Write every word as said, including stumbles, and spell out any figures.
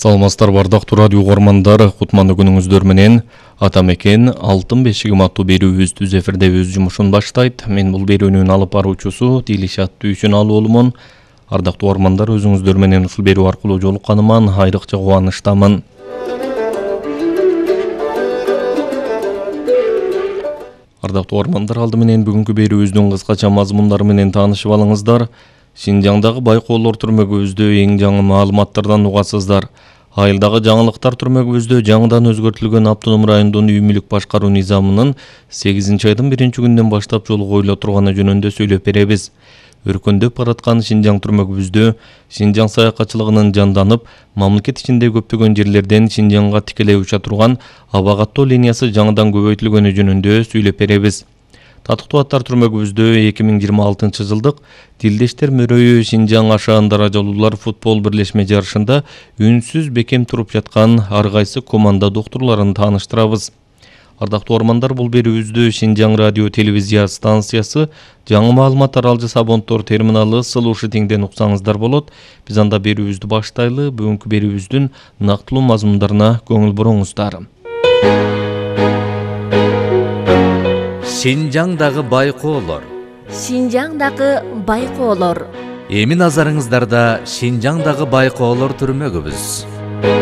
Саламатсыздар бардактуу радио угармандар, кутмандуу күнүңүздөр менен. Атамекен Алтын бешигим аттуу берүүбүз түз эфирде өз жумушун баштайт. Мен бул берүүнүн алып баруучусу Дилишат Дүйшүналуулумун. Ардактуу угармандар, өзүңүздөр менен ушул берүү аркылуу жолукканыма айрыкча кубанычтамын. Ардактуу угармандар, алды менен бүгүнкү берүүбүздүн кыскача мазмундары менен таанышып алыңыздар. Шинжаңдагы байкоолор түрмөгүбүздө эң жаңы маалыматтардан угасыздар. Айылдагы жаңылыктар түрмөгүбүздө жаңыдан өзгөртүлгөн автоном райондун үй мүлк башкаруу низамынын сегизинчи айдын биринчи күнүнөн баштап жолу коюла турганы жөнүндө сөйлөп беребиз. Өркөндөп бараткан Шинжаң түрмөгүбүздө Шинжаң саякатчылыгынын жанданып, мамлекет ичинде көптөгөн жерлерден Шинжаңга тикелей уча турган аба каттоо линиясы жаңыдан көбөйтүлгөнү жөнүндө сөйлөп беребиз. Татыктуу аттар түрмөгүбүздө эки миң жыйырма алтынчы жылдык Тилдештер мөрөйү Шинжаң ашаан даражалуулар футбол бирлешме жарышында үнсүз бекем туруп жаткан ар кайсы команда доктурларын тааныштырабыз. Ардактуу угармандар, бул берүүбүздү Шинжаң радио телевизия станциясы, жаңы маалымат таралжы Сабонтор терминалы Слушатиңден уксаңыздар болот. Биз анда берүүбүздү баштайлы. Бүгүнкү берүүбүздүн нактылуу мазмундарына көңүл буруңуздар. Шинжаңдагы байкоолор. Шинжаңдагы байкоолор. Эми назарыңыздарда Шинжаңдагы байкоолор түрмөгүбүз.